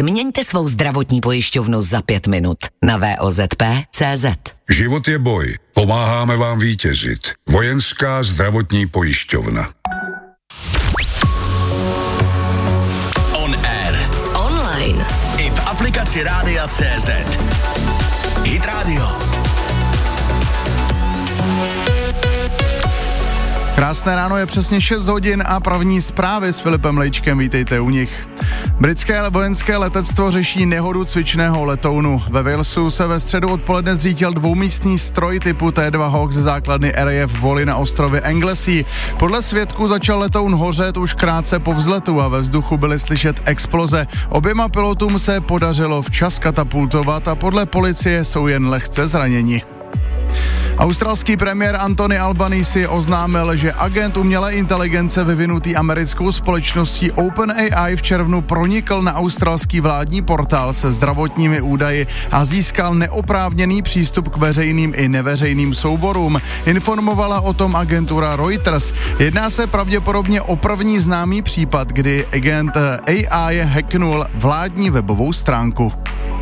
Změňte svou zdravotní pojišťovnu za 5 minut na VOZP.cz. Život je boj. Pomáháme vám vítězit. Vojenská zdravotní pojišťovna. On air. Online. I v aplikaci Rádia CZ. Hit Radio. Krásné ráno, je přesně 6 hodin a první zprávy s Filipem Lejčkem, vítejte u nich. Britské vojenské letectvo řeší nehodu cvičného letounu. Ve Walesu se ve středu odpoledne zřítil dvoumístný stroj typu T2 Hawk ze základny RAF Wally na ostrově Anglesey. Podle svědků začal letoun hořet už krátce po vzletu a ve vzduchu byly slyšet exploze. Oběma pilotům se podařilo včas katapultovat a podle policie jsou jen lehce zraněni. Australský premiér Anthony Albanese oznámil, že agent umělé inteligence vyvinutý americkou společností OpenAI v červnu pronikl na australský vládní portál se zdravotními údaji a získal neoprávněný přístup k veřejným i neveřejným souborům. Informovala o tom agentura Reuters. Jedná se pravděpodobně o první známý případ, kdy agent AI hacknul vládní webovou stránku.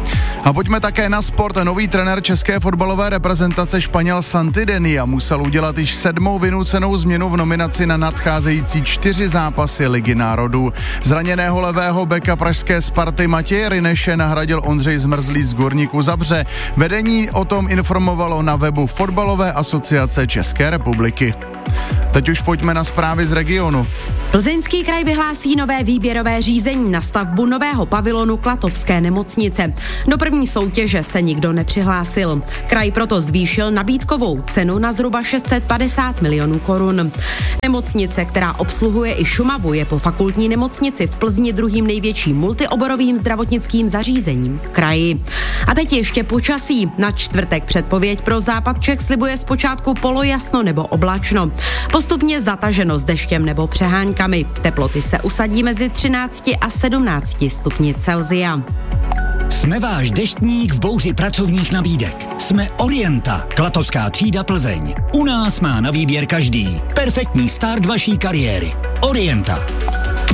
A pojďme také na sport. Nový trenér české fotbalové reprezentace Španěl Santidenia musel udělat již 7. vynucenou změnu v nominaci na nadcházející 4 zápasy Ligy národů. Zraněného levého beka pražské Sparty Matěje Ryneše nahradil Ondřej Zmrzlý z Górniku Zabrze. Vedení o tom informovalo na webu Fotbalové asociace České republiky. Teď už pojďme na zprávy z regionu. Plzeňský kraj vyhlásí nové výběrové řízení na stavbu nového pavilonu Klatovské nemocnice. Do první soutěže se nikdo nepřihlásil. Kraj proto zvýšil nabídkovou cenu na zhruba 650 milionů korun. Nemocnice, která obsluhuje i Šumavu, je po fakultní nemocnici v Plzni druhým největším multioborovým zdravotnickým zařízením v kraji. A teď ještě počasí. Na čtvrtek předpověď pro západ Čech slibuje zpočátku polojasno nebo oblačno. Postupně zataženo s deštěm nebo přeháňkami. Teploty se usadí mezi 13 a 17 stupni Celsia. Jsme váš deštník v bouři pracovních nabídek. Jsme Orienta, Klatovská třída Plzeň. U nás má na výběr každý. Perfektní start vaší kariéry. Orienta.